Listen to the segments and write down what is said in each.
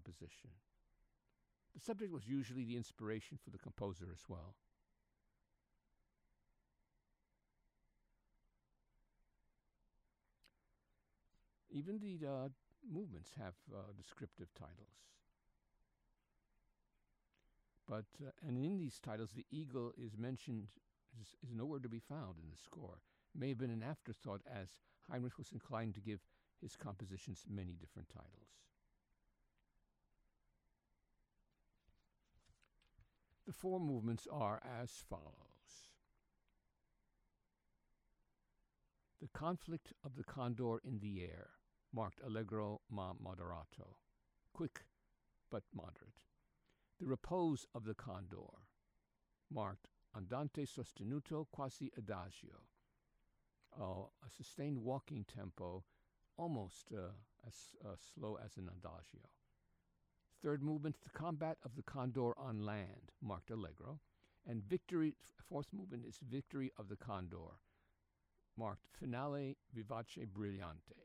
composition. The subject was usually the inspiration for the composer as well. Even the movements have descriptive titles. But, and in these titles, the eagle is mentioned, is nowhere to be found in the score. It may have been an afterthought, as Heinrich was inclined to give his compositions many different titles. The four movements are as follows. The conflict of the condor in the air, marked allegro ma moderato, quick but moderate. The repose of the condor, marked andante sostenuto quasi adagio, a sustained walking tempo, almost as slow as an adagio. Third movement, the combat of the condor on land, marked allegro, and victory. Fourth movement is victory of the condor, marked finale vivace brillante.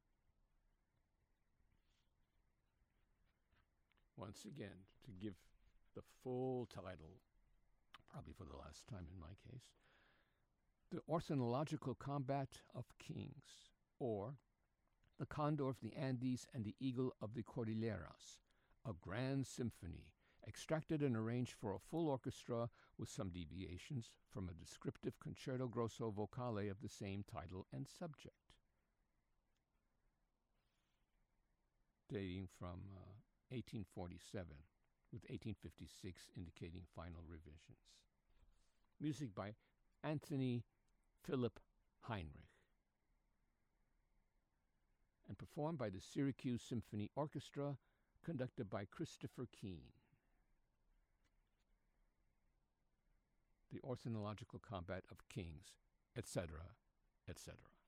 Once again, to give the full title, probably for the last time in my case, The Ornithological Combat of Kings, or The Condor of the Andes and the Eagle of the Cordilleras, a grand symphony, extracted and arranged for a full orchestra with some deviations from a descriptive concerto grosso vocale of the same title and subject. Dating from 1847, with 1856 indicating final revisions. Music by Anthony Philip Heinrich, and performed by the Syracuse Symphony Orchestra, conducted by Christopher Keane. The Ornithological Combat of Kings, etc., etc.